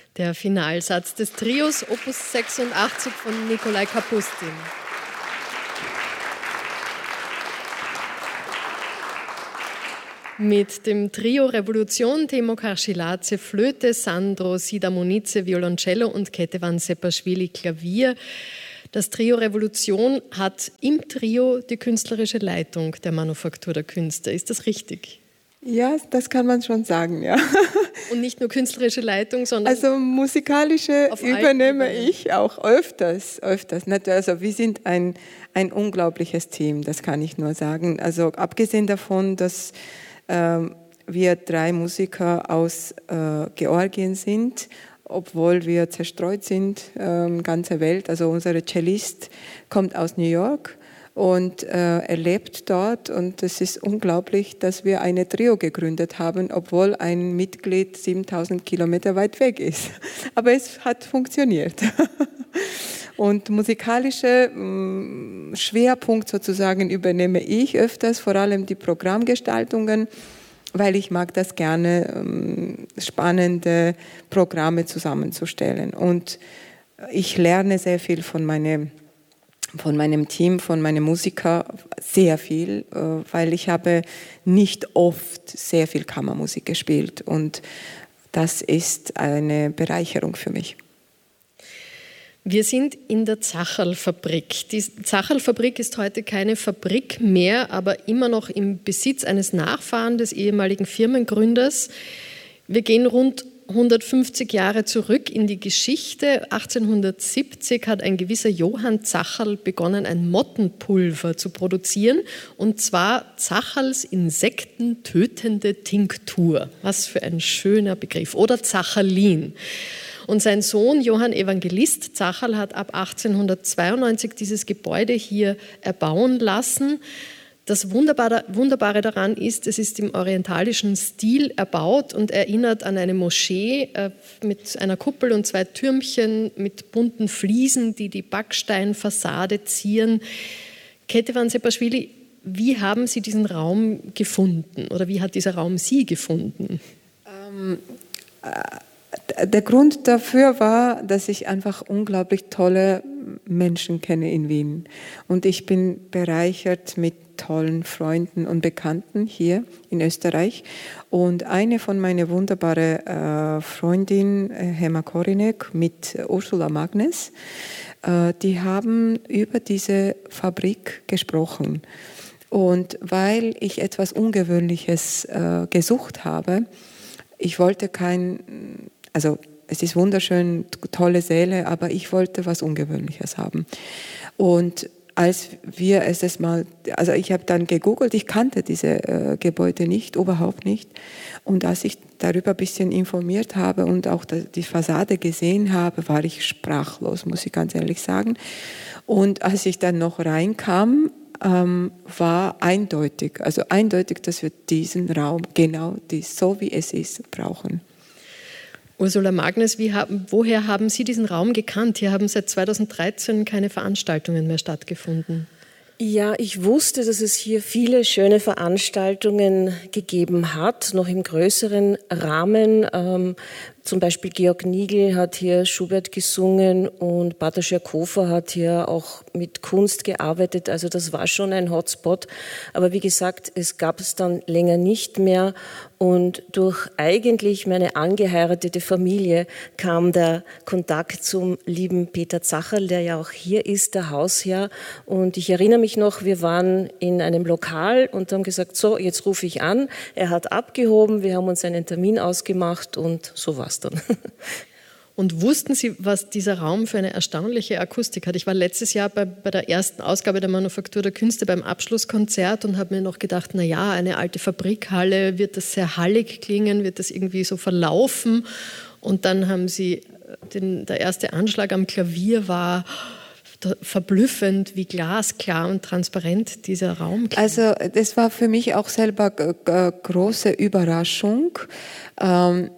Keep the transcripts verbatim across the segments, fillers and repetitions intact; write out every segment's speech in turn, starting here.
Der Finalsatz des Trios, Opus sechsundachtzig von Nikolai Kapustin. Mit dem Trio Revolution, Temo Karschiladze, Flöte, Sandro Sidamonice, Violoncello und Ketevan Sepashvili, Klavier. Das Trio Revolution hat im Trio die künstlerische Leitung der Manufaktur der Künste. Ist das richtig? Ja, das kann man schon sagen, ja. Und nicht nur künstlerische Leitung, sondern... Also musikalische übernehme ich auch öfters, öfters. Also wir sind ein, ein unglaubliches Team, das kann ich nur sagen. Also abgesehen davon, dass ähm, wir drei Musiker aus äh, Georgien sind, obwohl wir zerstreut sind, ähm, ganze Welt. Also unser Cellist kommt aus New York und äh, er lebt dort, und es ist unglaublich, dass wir eine Trio gegründet haben, obwohl ein Mitglied siebentausend Kilometer weit weg ist. Aber es hat funktioniert. Und musikalische mh, Schwerpunkt sozusagen übernehme ich öfters, vor allem die Programmgestaltungen, weil ich mag das gerne, ähm, spannende Programme zusammenzustellen. Und ich lerne sehr viel von meinem, von meinem Team, von meinen Musikern, sehr viel, äh, weil ich habe nicht oft sehr viel Kammermusik gespielt. Und das ist eine Bereicherung für mich. Wir sind in der Zacherl-Fabrik. Die Zacherl-Fabrik ist heute keine Fabrik mehr, aber immer noch im Besitz eines Nachfahren des ehemaligen Firmengründers. Wir gehen rund hundertfünfzig Jahre zurück in die Geschichte. achtzehnhundertsiebzig hat ein gewisser Johann Zacherl begonnen, ein Mottenpulver zu produzieren, und zwar Zacherls insektentötende Tinktur. Was für ein schöner Begriff. Oder Zacherlin. Und sein Sohn Johann Evangelist Zacherl hat ab achtzehnhundertzweiundneunzig dieses Gebäude hier erbauen lassen. Das Wunderbare, Wunderbare daran ist, es ist im orientalischen Stil erbaut und erinnert an eine Moschee äh, mit einer Kuppel und zwei Türmchen mit bunten Fliesen, die die Backsteinfassade zieren. Ketevan Sepashvili, wie haben Sie diesen Raum gefunden oder wie hat dieser Raum Sie gefunden? Ähm, äh Der Grund dafür war, dass ich einfach unglaublich tolle Menschen kenne in Wien. Und ich bin bereichert mit tollen Freunden und Bekannten hier in Österreich. Und eine von meinen wunderbaren äh, Freundinnen, Hema Korinek, mit Ursula Magnes, äh, die haben über diese Fabrik gesprochen. Und weil ich etwas Ungewöhnliches äh, gesucht habe, ich wollte kein... Also es ist wunderschön, tolle Säle, aber ich wollte was Ungewöhnliches haben. Und als wir es das mal, also ich habe dann gegoogelt, ich kannte diese äh, Gebäude nicht, überhaupt nicht. Und als ich darüber ein bisschen informiert habe und auch die Fassade gesehen habe, war ich sprachlos, muss ich ganz ehrlich sagen. Und als ich dann noch reinkam, ähm, war eindeutig, also eindeutig, dass wir diesen Raum genau dies, so wie es ist, brauchen. Ursula Magnes, wie haben, woher haben Sie diesen Raum gekannt? Hier haben seit zweitausenddreizehn keine Veranstaltungen mehr stattgefunden. Ja, ich wusste, dass es hier viele schöne Veranstaltungen gegeben hat, noch im größeren Rahmen. Ähm, zum Beispiel Georg Nigl hat hier Schubert gesungen und Bartosz Jakofer hat hier auch mit Kunst gearbeitet. Also das war schon ein Hotspot. Aber wie gesagt, es gab es dann länger nicht mehr. Und durch eigentlich meine angeheiratete Familie kam der Kontakt zum lieben Peter Zacherl, der ja auch hier ist, der Hausherr. Und ich erinnere mich noch, wir waren in einem Lokal und haben gesagt, so, jetzt rufe ich an. Er hat abgehoben, wir haben uns einen Termin ausgemacht und so war's dann. Und wussten Sie, was dieser Raum für eine erstaunliche Akustik hat? Ich war letztes Jahr bei, bei der ersten Ausgabe der Manufaktur der Künste beim Abschlusskonzert und habe mir noch gedacht, na ja, eine alte Fabrikhalle, wird das sehr hallig klingen, wird das irgendwie so verlaufen? Und dann haben Sie, den, der erste Anschlag am Klavier war verblüffend, wie glasklar und transparent dieser Raum klingt. Also das war für mich auch selber große Überraschung. Ähm,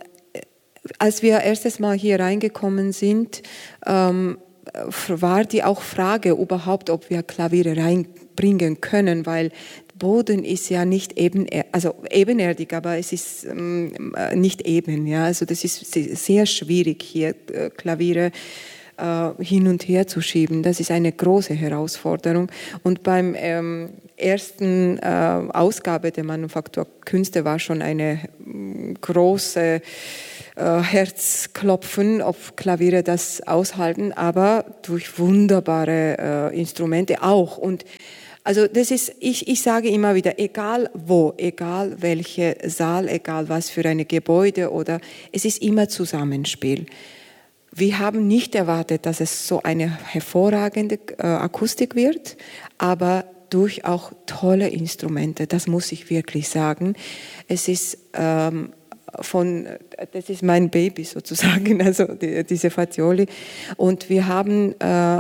Als wir erstes Mal hier reingekommen sind, ähm, war die auch Frage überhaupt, ob wir Klaviere reinbringen können, weil Boden ist ja nicht eben, also ebenerdig, aber es ist ähm, nicht eben. Ja? Also das ist sehr schwierig, hier äh, Klaviere äh, hin und her zu schieben. Das ist eine große Herausforderung. Und beim ähm, ersten äh, Ausgabe der Manufakturkünste war schon eine äh, große äh, Herzklopfen, ob Klaviere das aushalten, aber durch wunderbare äh, Instrumente auch. Und also das ist, ich, ich sage immer wieder, egal wo, egal welche Saal, egal was für ein Gebäude oder, es ist immer Zusammenspiel. Wir haben nicht erwartet, dass es so eine hervorragende äh, Akustik wird, aber durch auch tolle Instrumente, das muss ich wirklich sagen. Es ist ähm, von, das ist mein Baby sozusagen, also die, diese Fazioli. Und wir haben äh,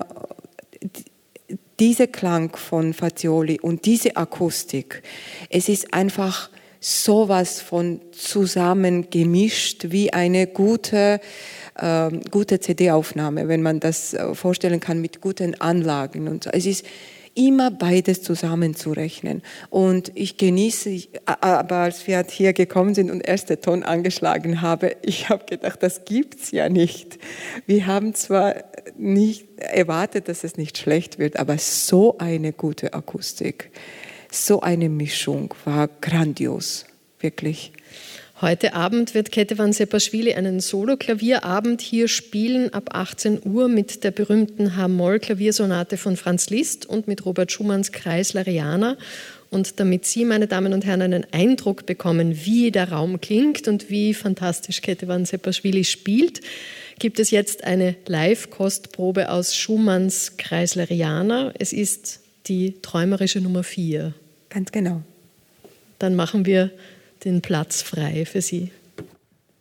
die, dieser Klang von Fazioli und diese Akustik, es ist einfach sowas von zusammen gemischt wie eine gute, äh, gute C D-Aufnahme, wenn man das vorstellen kann mit guten Anlagen. Und es ist immer beides zusammenzurechnen. Und ich genieße, aber als wir hier gekommen sind und erste Ton angeschlagen habe, ich habe gedacht, das gibt's ja nicht. Wir haben zwar nicht erwartet, dass es nicht schlecht wird, aber so eine gute Akustik, so eine Mischung war grandios, wirklich. Heute Abend wird Ketevan Sepashvili einen Solo-Klavierabend hier spielen, ab achtzehn Uhr mit der berühmten H-Moll-Klaviersonate von Franz Liszt und mit Robert Schumanns Kreisleriana. Und damit Sie, meine Damen und Herren, einen Eindruck bekommen, wie der Raum klingt und wie fantastisch Ketevan Sepashvili spielt, gibt es jetzt eine Live-Kostprobe aus Schumanns Kreisleriana. Es ist die träumerische Nummer vier. Ganz genau. Dann machen wir den Platz frei für Sie.